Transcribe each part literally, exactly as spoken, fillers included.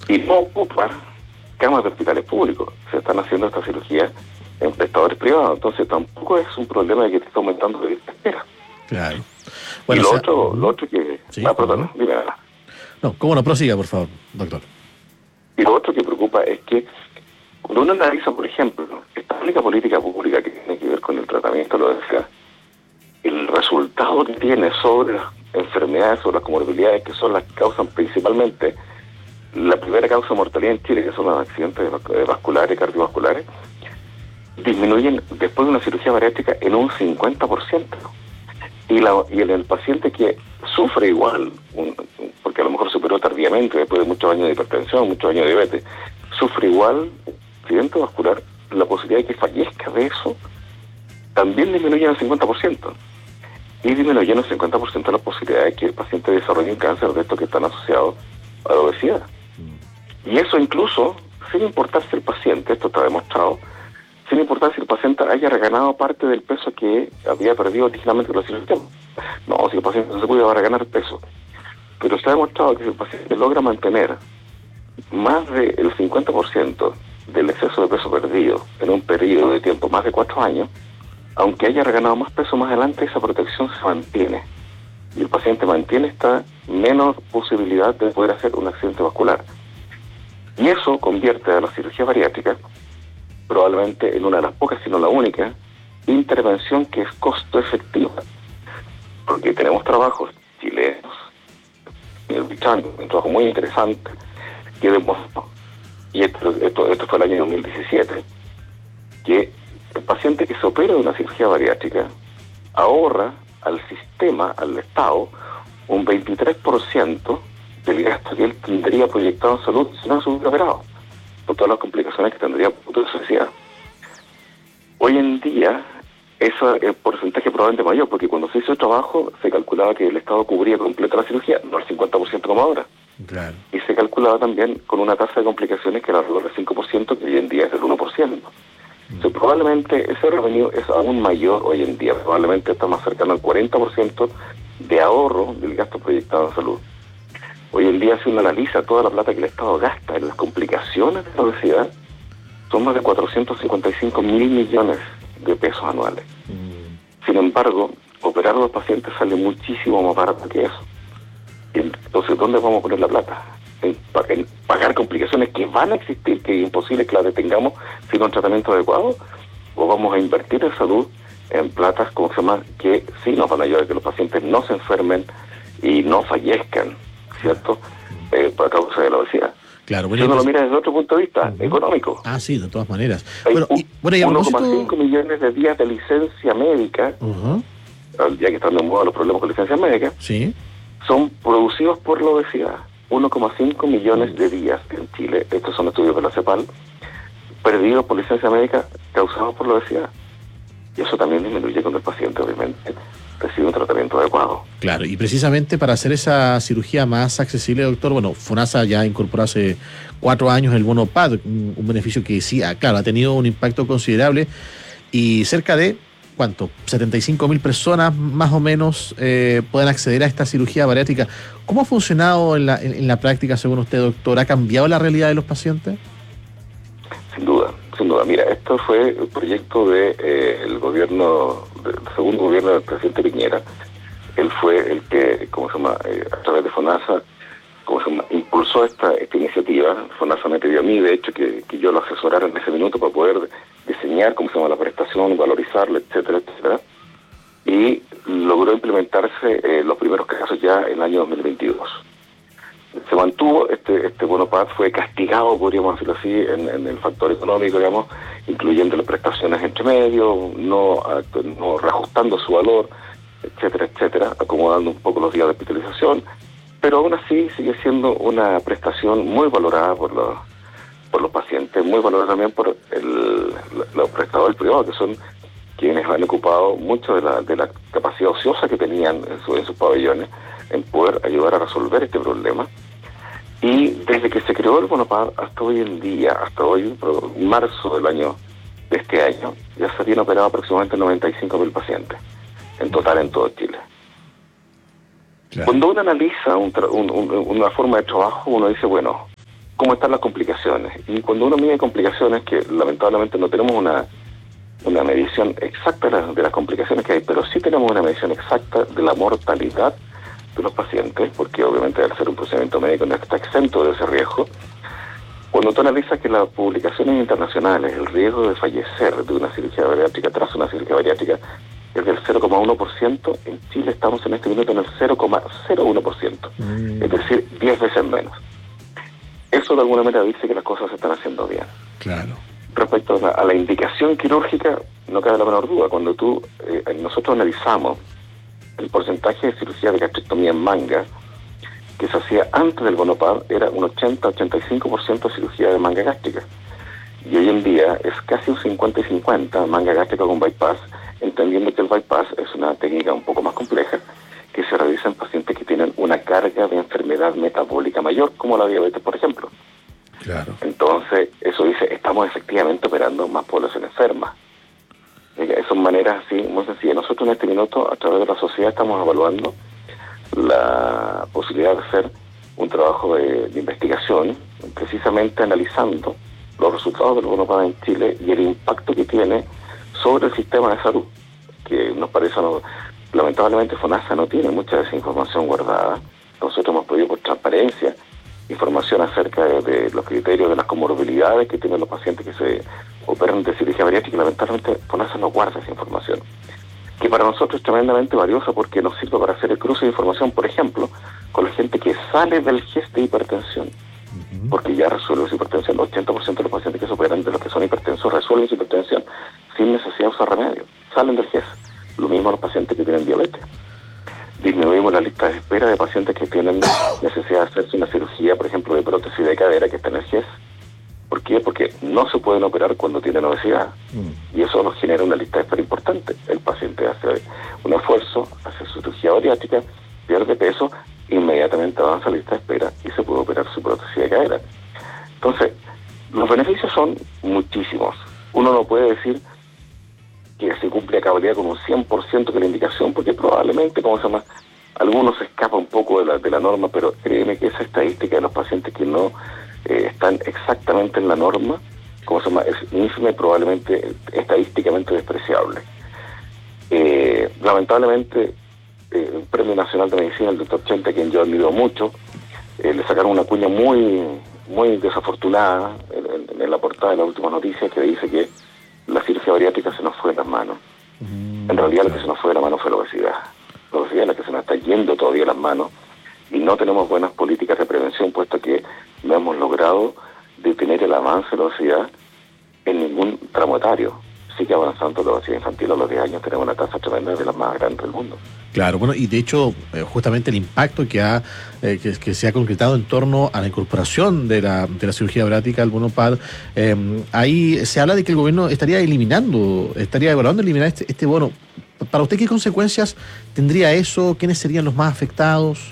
y no ocupar camas de hospitales públicos. Se están haciendo esta cirugía en prestadores privados, entonces tampoco es un problema de que te está aumentando la lista de espera. Claro. Bueno, y lo, o sea, otro, lo otro que... Sí, ah, perdón, ¿cómo no? dime nada. No, cómo no, prosiga, por favor, doctor. Y lo otro que preocupa es que cuando uno analiza, por ejemplo, esta única política pública que tiene que ver con el tratamiento de la obesidad, el resultado que tiene sobre las enfermedades, sobre las comorbilidades, que son las que causan principalmente la primera causa de mortalidad en Chile, que son los accidentes vasculares, cardiovasculares, disminuyen después de una cirugía bariátrica en un cincuenta por ciento. Y, la, y en el paciente que sufre igual, un, porque a lo mejor superó tardíamente, después de muchos años de hipertensión, muchos años de diabetes, sufre igual accidente vascular, la posibilidad de que fallezca de eso también disminuye en el cincuenta por ciento. Y disminuye en el cincuenta por ciento la posibilidad de que el paciente desarrolle un cáncer de estos que están asociados a la obesidad. Y eso incluso, sin importar si el paciente, esto está demostrado, sin importar si el paciente haya reganado parte del peso que había perdido originalmente con la cirugía. No, si el paciente no se puede, va a reganar peso. Pero se ha demostrado que si el paciente logra mantener más del cincuenta por ciento del exceso de peso perdido en un periodo de tiempo, más de cuatro años, aunque haya reganado más peso más adelante, esa protección se mantiene. Y el paciente mantiene esta menos posibilidad de poder hacer un accidente vascular. Y eso convierte a la cirugía bariátrica probablemente en una de las pocas, si no la única, intervención que es costo efectiva. Porque tenemos trabajos chilenos, en el Bichán, un trabajo muy interesante, que demostró, y esto, esto, esto fue el año dos mil diecisiete, que el paciente que se opera de una cirugía bariátrica ahorra al sistema, al Estado, un veintitrés por ciento del gasto que él tendría proyectado en salud si no se hubiera operado, por todas las complicaciones que tendría por su necesidad. Hoy en día, eso es el porcentaje probablemente mayor, porque cuando se hizo el trabajo, se calculaba que el Estado cubría completa la cirugía, no el cincuenta por ciento como ahora. Claro. Y se calculaba también con una tasa de complicaciones que era alrededor del cinco por ciento, que hoy en día es del uno por ciento. Mm. Entonces, probablemente ese revenue es aún mayor hoy en día, probablemente está más cercano al cuarenta por ciento de ahorro del gasto proyectado en salud. Hoy en día, si uno analiza toda la plata que el Estado gasta en las complicaciones de la obesidad, son más de cuatrocientos cincuenta y cinco mil millones de pesos anuales. Mm. Sin embargo, operar a los pacientes sale muchísimo más barato que eso. Entonces, ¿dónde vamos a poner la plata? En, en pagar complicaciones que van a existir, que es imposible que las detengamos sin un tratamiento adecuado, o vamos a invertir en salud en platas, como se llama, que sí nos van a ayudar a que los pacientes no se enfermen y no fallezcan, ¿cierto? Eh, por causa de la obesidad. Claro, bueno, si uno pues, lo mira desde otro punto de vista, uh-huh. económico. Ah, sí, de todas maneras. Hay bueno, y, bueno, y uno coma cinco propósito... millones de días de licencia médica, uh-huh. ya que están de moda los problemas con licencia médica, sí. son producidos por la obesidad. uno coma cinco millones de días en Chile, estos son estudios de la CEPAL, perdidos por licencia médica causados por la obesidad. Y eso también disminuye cuando el paciente, obviamente, recibe un tratamiento adecuado. Claro, y precisamente para hacer esa cirugía más accesible, doctor, bueno, FONASA ya incorporó hace cuatro años el bono P A D, un, un beneficio que sí, claro, ha tenido un impacto considerable, y cerca de, ¿cuánto? setenta y cinco mil personas más o menos eh, pueden acceder a esta cirugía bariátrica. ¿Cómo ha funcionado en la, en, en la práctica, según usted, doctor? ¿Ha cambiado la realidad de los pacientes? Sin duda, sin duda. Mira, esto fue el proyecto de eh, el gobierno, del segundo gobierno del presidente Piñera. Él fue el que, ¿cómo se llama?, eh, a través de FONASA, ¿cómo se llama?, impulsó esta, esta iniciativa. FONASA me pidió a mí, de hecho, que, que yo lo asesorara en ese minuto para poder diseñar, ¿cómo se llama?, la prestación, valorizarla, etcétera, etcétera. Y logró implementarse eh, los primeros casos ya en el año dos mil veintidós. Se mantuvo, este este bono P A D fue castigado, podríamos decirlo así, en, en el factor económico, digamos, incluyendo las prestaciones entre medio, no, no reajustando su valor, etcétera, etcétera, acomodando un poco los días de hospitalización, pero aún así sigue siendo una prestación muy valorada por los, por los pacientes, muy valorada también por el, los prestadores privados, que son quienes han ocupado mucho de la, de la capacidad ociosa que tenían en, su, en sus pabellones en poder ayudar a resolver este problema. Y desde que se creó el bono P A D hasta hoy en día, hasta hoy, marzo del año de este año, ya se habían operado aproximadamente noventa y cinco mil pacientes, en total en todo Chile. Claro. Cuando uno analiza un tra- un, un, una forma de trabajo, uno dice, bueno, cómo están las complicaciones. Y cuando uno mide complicaciones, que lamentablemente no tenemos una, una medición exacta de las, de las complicaciones que hay, pero sí tenemos una medición exacta de la mortalidad de los pacientes, porque obviamente al ser un procedimiento médico no está exento de ese riesgo. Cuando tú analizas que las publicaciones internacionales, el riesgo de fallecer de una cirugía bariátrica tras una cirugía bariátrica es del cero coma uno por ciento, en Chile estamos en este minuto en el cero coma cero uno por ciento, mm. es decir, diez veces menos. Eso de alguna manera dice que las cosas se están haciendo bien. Claro. Respecto a la, a la indicación quirúrgica, no cabe la menor duda. Cuando tú, eh, nosotros analizamos el porcentaje de cirugía de gastrectomía en manga que se hacía antes del Bonopad, era un ochenta a ochenta y cinco por ciento de cirugía de manga gástrica. Y hoy en día es casi un cincuenta y cincuenta manga gástrica con bypass, entendiendo que el bypass es una técnica un poco más compleja que se realiza en pacientes que tienen una carga de enfermedad metabólica mayor, como la diabetes, por ejemplo. Claro. Entonces, eso dice, estamos efectivamente operando más población enferma. Son maneras así muy sencillas. Nosotros en este minuto, a través de la sociedad, estamos evaluando la posibilidad de hacer un trabajo de, de investigación, precisamente analizando los resultados del Bonopad en Chile y el impacto que tiene sobre el sistema de salud, que nos parece, no, lamentablemente FONASA no tiene mucha de esa información guardada. Nosotros hemos pedido por transparencia información acerca de, de los criterios de las comorbilidades que tienen los pacientes que se operan de cirugía bariátrica, y lamentablemente FONASA no guarda esa información, que para nosotros es tremendamente valiosa porque nos sirve para hacer el cruce de información, por ejemplo, con la gente que sale del G E S de hipertensión, uh-huh. porque ya resuelve su hipertensión. El ochenta por ciento de los pacientes que se operan de los que son hipertensos resuelven su hipertensión sin necesidad de usar remedio, salen del G E S. Lo mismo los pacientes que tienen diabetes. Disminuimos la lista de espera de pacientes que tienen necesidad de hacerse una cirugía, por ejemplo, de prótesis de cadera que está en el G E S. ¿Por qué? Porque no se pueden operar cuando tienen obesidad. Mm. Y eso nos genera una lista de espera importante. El paciente hace un esfuerzo, hace su cirugía bariátrica, pierde peso, inmediatamente avanza la lista de espera y se puede operar su prótesis de cadera. Entonces, los beneficios son muchísimos. Uno no puede decir que se cumple a cabalidad con un cien por ciento de la indicación, porque probablemente, como se llama, algunos se escapa un poco de la, de la norma, pero créeme que esa estadística de los pacientes que no eh, están exactamente en la norma, como se llama, es ínfima y probablemente estadísticamente despreciable. Eh, lamentablemente, eh, el Premio Nacional de Medicina, el doctor Chente, a quien yo admiro mucho, eh, le sacaron una cuña muy muy desafortunada en, en, en la portada de las últimas noticias, que dice que la cirugía bariátrica se nos fue de las manos. Mm, en realidad, claro, lo que se nos fue de la mano fue la obesidad. La obesidad es la que se nos está yendo todavía de las manos y no tenemos buenas políticas de prevención, puesto que no hemos logrado detener el avance de la obesidad en ningún tramo etario. Sigue avanzando la obesidad infantil. A los diez años tenemos una tasa tremenda, de las más grandes del mundo. Claro, bueno, y de hecho, eh, justamente el impacto que ha eh, que, que se ha concretado en torno a la incorporación de la, de la cirugía bariátrica al Bonopad, eh, ahí se habla de que el gobierno estaría eliminando, estaría evaluando eliminar este, este bono. ¿Para usted qué consecuencias tendría eso? ¿Quiénes serían los más afectados?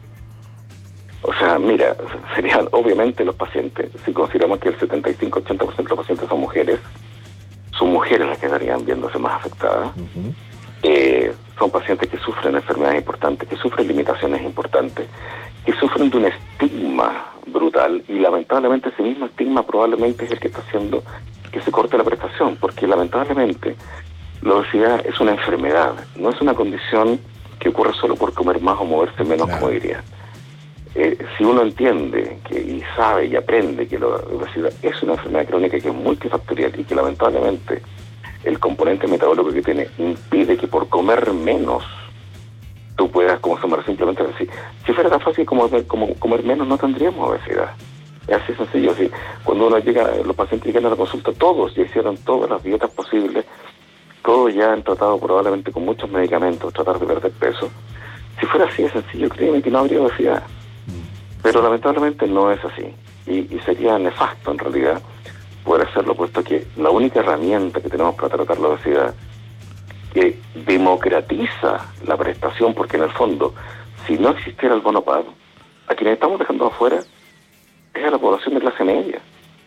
O sea, mira, serían obviamente los pacientes. Si consideramos que el setenta y cinco a ochenta por ciento de los pacientes son mujeres, son mujeres las que estarían viéndose más afectadas. Uh-huh. Eh, son pacientes que sufren enfermedades importantes, que sufren limitaciones importantes, que sufren de un estigma brutal, y lamentablemente ese mismo estigma probablemente es el que está haciendo que se corte la prestación, porque lamentablemente la obesidad es una enfermedad, no es una condición que ocurre solo por comer más o moverse menos, claro, como diría. Eh, si uno entiende que, y sabe y aprende que la obesidad es una enfermedad crónica que es multifactorial y que lamentablemente el componente metabólico que tiene impide que por comer menos tú puedas consumir, simplemente decir, si fuera tan fácil como, como comer menos no tendríamos obesidad. Es así sencillo. Así, cuando uno llega, los pacientes llegan a la consulta, todos ya hicieron todas las dietas posibles, todos ya han tratado probablemente con muchos medicamentos tratar de perder peso. Si fuera así de sencillo, créeme que no habría obesidad. Pero lamentablemente no es así, y, y sería nefasto en realidad poder hacerlo, puesto que la única herramienta que tenemos para tratar la obesidad, que democratiza la prestación, porque en el fondo, si no existiera el Bonopad, a quienes estamos dejando afuera es a la población de clase media,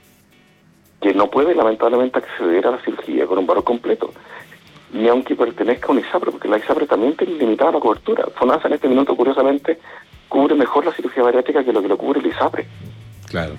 que no puede lamentablemente acceder a la cirugía con un valor completo, ni aunque pertenezca a un ISAPRE, porque la ISAPRE también tiene limitada la cobertura. FONASA en este minuto, curiosamente, cubre mejor la cirugía bariátrica que lo que lo cubre el ISAPRE. Claro.